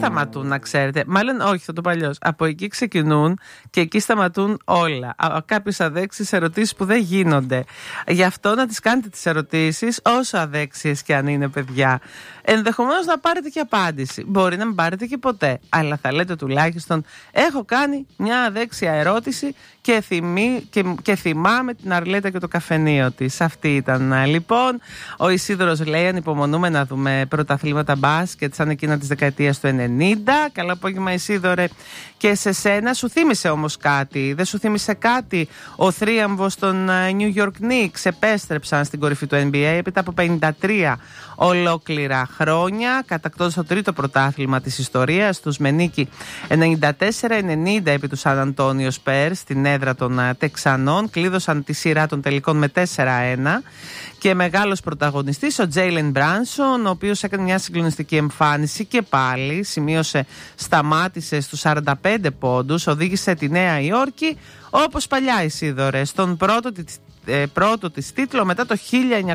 σταματούν, να ξέρετε. Μάλλον όχι, θα το πω αλλιώς. Από εκεί ξεκινούν και εκεί σταματούν όλα. Κάποιες αδέξιες ερωτήσεις που δεν γίνονται. Γι' αυτό να τις κάνετε τις ερωτήσεις, όσο αδέξιες και αν είναι, παιδιά. Ενδεχομένως να πάρετε και απάντηση. Μπορεί να μην πάρετε και ποτέ. Αλλά θα λέτε τουλάχιστον: έχω κάνει μια αδέξια ερώτηση και θυμάμαι την Αρλέτα και το καφενείο της. Αυτή ήταν λοιπόν. Ο Ισίδωρος λέει: ανυπομονούμε να δούμε πρωταθλήματα μπάσκετ σαν εκείνα της δεκαετίας του 90. Καλό απόγευμα, Ισίδωρε. Και σε σένα, σου θύμισε όμως κάτι? Δεν σου θύμισε κάτι? Ο θρίαμβος των New York Knicks επέστρεψαν στην κορυφή του NBA έπειτα από 53 ολόκληρα χρόνια, κατακτώντας το τρίτο πρωτάθλημα της ιστορίας τους με νίκη 94-90 επί του Σαν Αντώνιο Spurs στην έδρα των Τεξανών. Κλείδωσαν τη σειρά των τελικών με 4-1 και μεγάλος πρωταγωνιστής ο Τζέιλεν Μπράνσον, ο οποίος έκανε μια συγκλονιστική εμφάνιση και πάλι σταμάτησε στους 45 πόντους, οδήγησε τη Νέα Υόρκη όπως παλιά, Ισίδωρε, στον πρώτο της τίτλο μετά το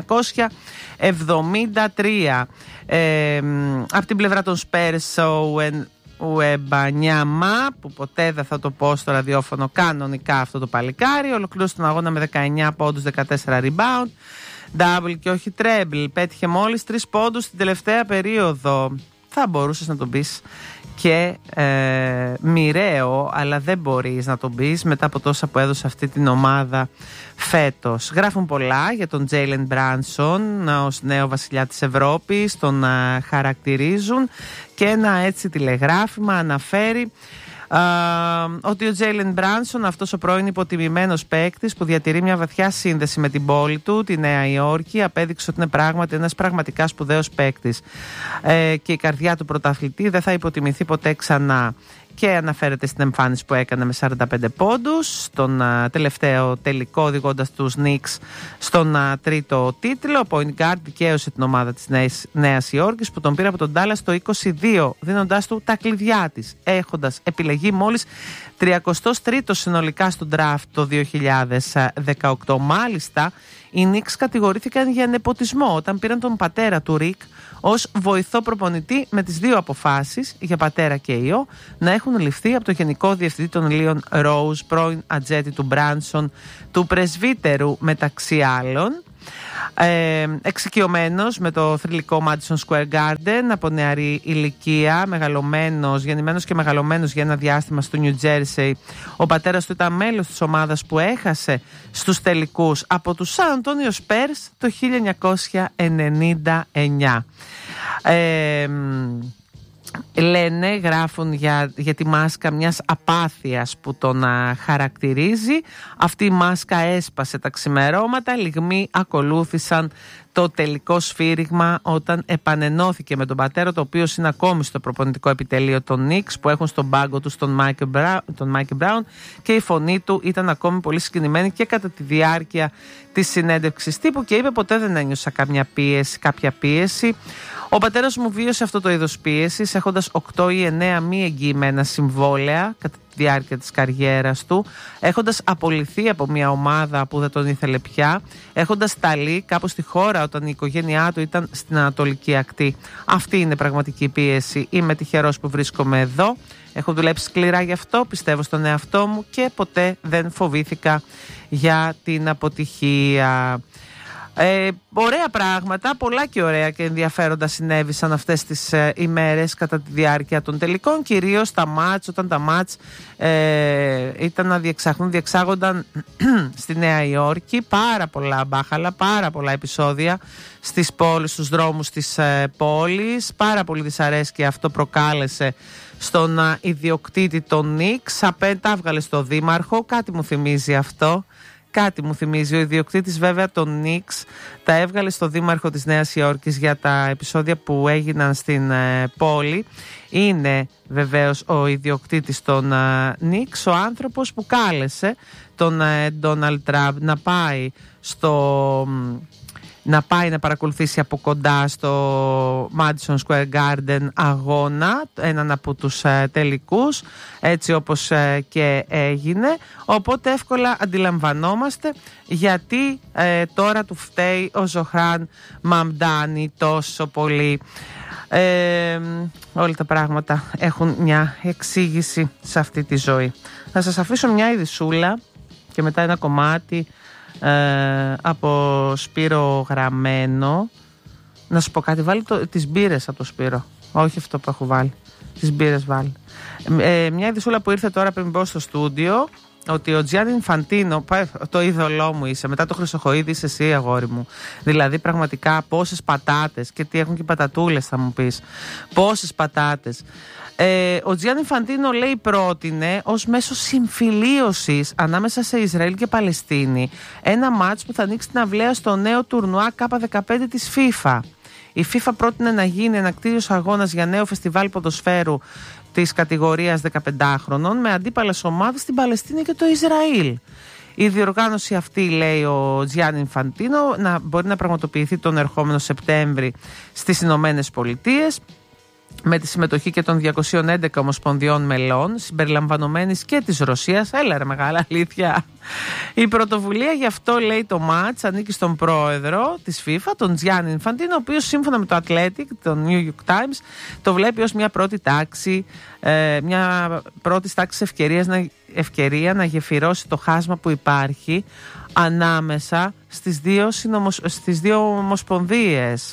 1973. Από την πλευρά των Spurs, ο Ουεμπανιάμα, που ποτέ δεν θα το πω στο ραδιόφωνο κανονικά αυτό το παλικάρι, ολοκλήρωσε τον αγώνα με 19 πόντους, 14 rebound, double και όχι treble. Πέτυχε μόλις 3 πόντους στην τελευταία περίοδο. Θα μπορούσες να τον πεις και μοιραίο, αλλά δεν μπορείς να τον πεις μετά από τόσα που έδωσε αυτή την ομάδα φέτος. Γράφουν πολλά για τον Τζέιλεν Μπράνσον ως νέο βασιλιά της Ευρώπης, τον χαρακτηρίζουν και ένα έτσι τηλεγράφημα αναφέρει ότι ο Τζέιλεν Μπράνσον, αυτός ο πρώην υποτιμημένος παίκτης που διατηρεί μια βαθιά σύνδεση με την πόλη του, τη Νέα Υόρκη, απέδειξε ότι είναι πράγματι ένας πραγματικά σπουδαίος παίκτης και η καρδιά του πρωταθλητή δεν θα υποτιμηθεί ποτέ ξανά. Και αναφέρεται στην εμφάνιση που έκανε με 45 πόντους στον τελευταίο τελικό, οδηγώντας τους Knicks στον τρίτο τίτλο. Ο point guard δικαίωσε την ομάδα της Νέας Υόρκης που τον πήρε από τον Dallas το 22, δίνοντάς του τα κλειδιά της, έχοντας επιλεγεί μόλις 33ο συνολικά στο draft το 2018. Μάλιστα, οι Knicks κατηγορήθηκαν για νεποτισμό όταν πήραν τον πατέρα του Rick ως βοηθό προπονητή, με τις δύο αποφάσεις για πατέρα και ιό να έχουν ληφθεί από το γενικό διευθυντή των Leon Rose, πρώην ατζέτη του Μπράνσον, του πρεσβύτερου μεταξύ άλλων. Εξοικειωμένος με το θρυλικό Madison Square Garden από νεαρή ηλικία, γεννημένος και μεγαλωμένος για ένα διάστημα στο New Jersey, ο πατέρας του ήταν μέλος της ομάδας που έχασε στους τελικούς από τους San Antonio Spurs το 1999. Γράφουν για τη μάσκα μιας απάθειας που τον χαρακτηρίζει. Αυτή η μάσκα έσπασε τα ξημερώματα. Λιγμοί ακολούθησαν το τελικό σφύριγμα όταν επανενώθηκε με τον πατέρα, το οποίο είναι ακόμη στο προπονητικό επιτελείο των Knicks, που έχουν στον πάγκο του τον Μάικλ Μπράουν, και η φωνή του ήταν ακόμη πολύ συγκινημένη και κατά τη διάρκεια της συνέντευξης τύπου, και είπε: ποτέ δεν ένιωσα κάποια πίεση. Ο πατέρας μου βίωσε αυτό το είδος πίεσης έχοντας 8 ή 9 μη εγγυημένα συμβόλαια κατά τη διάρκεια της καριέρας του, έχοντας απολυθεί από μια ομάδα που δεν τον ήθελε πια, έχοντας ταλεί κάπου στη χώρα όταν η οικογένειά του ήταν στην Ανατολική Ακτή. Αυτή είναι πραγματική πίεση. Είμαι τυχερός που βρίσκομαι εδώ. Έχω δουλέψει σκληρά γι' αυτό, πιστεύω στον εαυτό μου και ποτέ δεν φοβήθηκα για την αποτυχία. Ωραία πράγματα, πολλά και ωραία και ενδιαφέροντα συνέβησαν αυτές τις ημέρες κατά τη διάρκεια των τελικών, κυρίως τα μάτς, όταν τα μάτς ήταν να διεξάγονταν στη Νέα Υόρκη. Πάρα πολλά μπάχαλα, πάρα πολλά επεισόδια στις πόλεις, στους δρόμους της πόλης. Πάρα πολύ δυσαρέσκεια αυτό προκάλεσε στον ιδιοκτήτη των Knicks. Τα έβγαλε στο δήμαρχο, κάτι μου θυμίζει αυτό. Κάτι μου θυμίζει. Ο ιδιοκτήτης βέβαια των Knicks τα έβγαλε στο δήμαρχο της Νέας Υόρκης για τα επεισόδια που έγιναν στην πόλη. Είναι βεβαίως ο ιδιοκτήτης των Knicks, ο άνθρωπος που κάλεσε τον Ντόναλντ Τραμπ να πάει να παρακολουθήσει από κοντά στο Madison Square Garden αγώνα, έναν από τους τελικούς, έτσι όπως και έγινε. Οπότε εύκολα αντιλαμβανόμαστε γιατί τώρα του φταίει ο Ζοχράν Μαμντάνι τόσο πολύ. Όλα τα πράγματα έχουν μια εξήγηση σε αυτή τη ζωή. Θα σας αφήσω μια ειδισούλα και μετά ένα κομμάτι από Σπύρο Γραμμένο. Να σου πω κάτι, βάλει τις μπύρες από το Σπύρο. Όχι αυτό που έχω βάλει, τις μπύρες βάλει. Μια ειδισούλα που ήρθε τώρα πριν μπω στο στούντιο, ότι ο Τζιάννη Ινφαντίνο, το είδωλό μου είσαι, μετά το Χρυσοχοΐδη είσαι εσύ αγόρι μου. Δηλαδή πραγματικά πόσες πατάτες, και τι έχουν και πατατούλες θα μου πεις, πόσες πατάτες. Ο Τζιάννη Ινφαντίνο λέει πρότεινε ως μέσο συμφιλίωσης ανάμεσα σε Ισραήλ και Παλαιστίνη ένα μάτς που θα ανοίξει την αυλαία στο νέο τουρνουά K15 της FIFA. Η FIFA πρότεινε να γίνει ένα κτήριος αγώνας για νέο φεστιβάλ ποδοσφαίρου της κατηγορίας 15χρονων με αντίπαλες ομάδες στην Παλαιστίνη και το Ισραήλ. Η διοργάνωση αυτή, λέει ο Τζιάννη Ινφαντίνο, μπορεί να πραγματοποιηθεί τον ερχόμενο Σεπτέμβρη στις Ηνωμένες Πολιτείες, με τη συμμετοχή και των 211 ομοσπονδιών μελών, συμπεριλαμβανομένης και της Ρωσίας. Έλα ρε μεγάλα αλήθεια. Η πρωτοβουλία γι' αυτό, λέει, το μάτς ανήκει στον πρόεδρο της FIFA, τον Τζιάννη Ινφαντίνο, ο οποίος σύμφωνα με το Athletic, το New York Times, το βλέπει ως μια πρώτη τάξη, ευκαιρία να γεφυρώσει το χάσμα που υπάρχει ανάμεσα στις δύο ομοσπονδίες.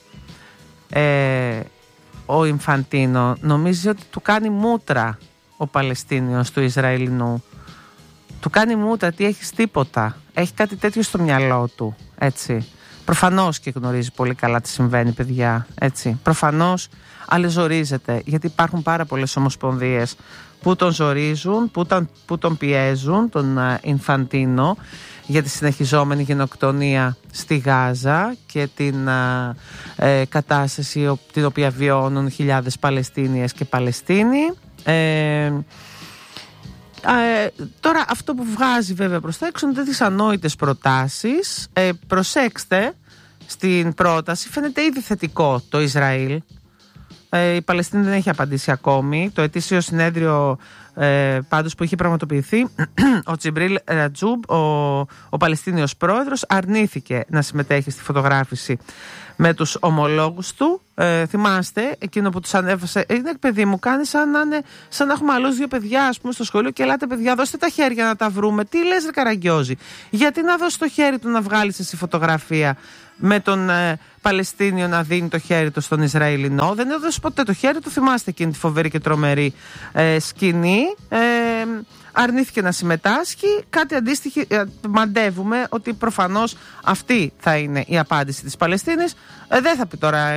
Ο Ινφαντίνο νομίζει ότι του κάνει μούτρα ο Παλαιστίνιος του Ισραηλινού. Του κάνει μούτρα, τι έχεις τίποτα. Έχει κάτι τέτοιο στο μυαλό του, έτσι. Προφανώς και γνωρίζει πολύ καλά τι συμβαίνει, παιδιά, έτσι. Προφανώς αλεζορίζεται, γιατί υπάρχουν πάρα πολλές ομοσπονδίες που τον ζορίζουν, που τον πιέζουν, τον Ινφαντίνο, για τη συνεχιζόμενη γενοκτονία στη Γάζα και την κατάσταση την οποία βιώνουν χιλιάδες Παλαιστίνιες και Παλαιστίνοι. Τώρα αυτό που βγάζει βέβαια προς τα έξω είναι τέτοιες ανόητες προτάσεις. Προσέξτε, στην πρόταση φαίνεται ήδη θετικό το Ισραήλ. Η Παλαιστίνη δεν έχει απαντήσει ακόμη. Το ετήσιο συνέδριο πάντως που είχε πραγματοποιηθεί, ο Τζιμπρίλ Ρατζούμπ, ο Παλαιστίνιος πρόεδρος, αρνήθηκε να συμμετέχει στη φωτογράφηση με τους ομολόγους του. Θυμάστε εκείνο που τους ανέβασε, είναι παιδί μου, κάνει σαν να έχουμε άλλους δύο παιδιά, ας πούμε, στο σχολείο, και ελάτε παιδιά, δώστε τα χέρια να τα βρούμε. Τι λες ρε Καραγκιόζη, γιατί να δώσει το χέρι του να βγάλεις εσύ φωτογραφία με τον Παλαιστίνιο να δίνει το χέρι του στον Ισραηλινό? Δεν έδωσε ποτέ το χέρι του. Θυμάστε εκείνη τη φοβερή και τρομερή σκηνή. Αρνήθηκε να συμμετάσχει. Κάτι αντίστοιχο μαντεύουμε ότι προφανώς αυτή θα είναι η απάντηση της Παλαιστίνης. Δεν θα πει τώρα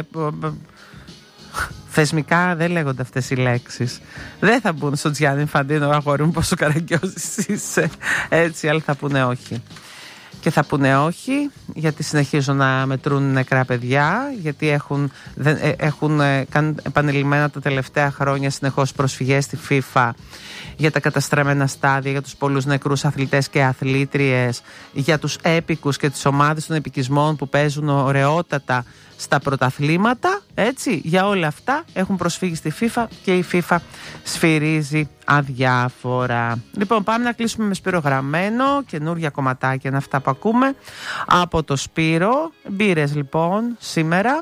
θεσμικά, δεν λέγονται αυτές οι λέξεις. Δεν θα μπουν στον Τζιάννη Ινφαντίνο, αγόρι μου, πόσο Καραγκιόζης είσαι, έτσι, αλλά θα πούνε όχι. Και θα πούνε όχι, γιατί συνεχίζουν να μετρούν νεκρά παιδιά, γιατί έχουν κάνει επανειλημμένα τα τελευταία χρόνια συνεχώς προσφυγές στη FIFA για τα καταστραμμένα στάδια, για τους πολλούς νεκρούς αθλητές και αθλήτριες, για τους έπικους και τις ομάδες των επικισμών που παίζουν ωραιότατα στα πρωταθλήματα, έτσι. Για όλα αυτά έχουν προσφύγει στη FIFA και η FIFA σφυρίζει αδιάφορα. Λοιπόν, πάμε να κλείσουμε με Σπύρο Γραμμένο. Καινούργια κομματάκια είναι αυτά που ακούμε από το Σπύρο. Μπύρες λοιπόν σήμερα.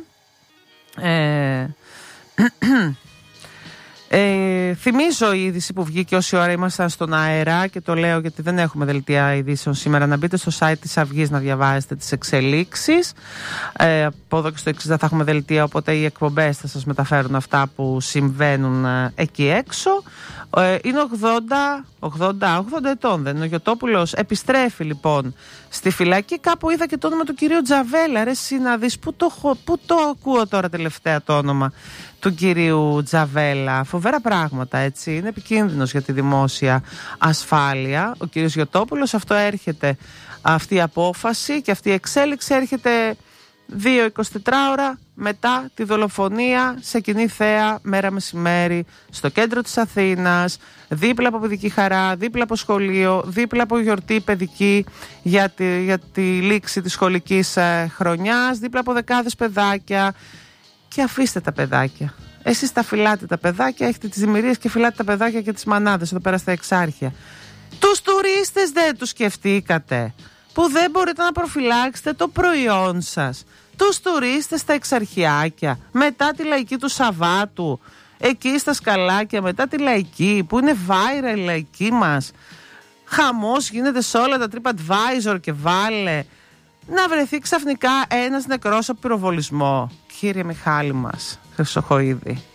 Θυμίζω η είδηση που βγήκε όση ώρα ήμασταν στον αέρα, και το λέω γιατί δεν έχουμε δελτία ειδήσεων σήμερα. Να μπείτε στο site της Αυγής να διαβάσετε τις εξελίξεις. Από εδώ και στο εξής θα έχουμε δελτία, οπότε οι εκπομπές θα σας μεταφέρουν αυτά που συμβαίνουν εκεί έξω. Είναι 80 ετών, δεν είναι ο Γιωτόπουλος? Επιστρέφει λοιπόν στη φυλακή. Κάπου είδα και το όνομα του κυρίου Τζαβέλα. Ρε εσύ να δεις, πού το ακούω τώρα τελευταία το όνομα του κυρίου Τζαβέλα. Φοβερά πράγματα, έτσι. Είναι επικίνδυνος για τη δημόσια ασφάλεια ο κύριος Γιωτόπουλος. Αυτό έρχεται, αυτή η απόφαση και αυτή η εξέλιξη έρχεται 2-24 ώρα μετά τη δολοφονία σε κοινή θέα μέρα μεσημέρι στο κέντρο της Αθήνας, δίπλα από παιδική χαρά, δίπλα από σχολείο, δίπλα από γιορτή παιδική για τη λήξη της σχολικής χρονιάς, δίπλα από δεκάδες παιδάκια. Και αφήστε τα παιδάκια. Εσείς τα φυλάτε τα παιδάκια, έχετε τις δημιουργίες και φυλάτε τα παιδάκια και τις μανάδες εδώ πέρα στα Εξάρχεια. Τους τουρίστες δεν τους σκεφτήκατε, που δεν μπορείτε να προφυλάξετε το προϊόν σας? τους τουρίστες στα Εξαρχιάκια, μετά τη λαϊκή του Σαββάτου, εκεί στα Σκαλάκια, μετά τη λαϊκή που είναι viral η λαϊκή μας. Χαμός γίνεται σε όλα τα TripAdvisor και βάλε. Να βρεθεί ξαφνικά ένας νεκρός από πυροβολισμό. Κύριε Μιχάλη μας Χρυσοχοΐδη,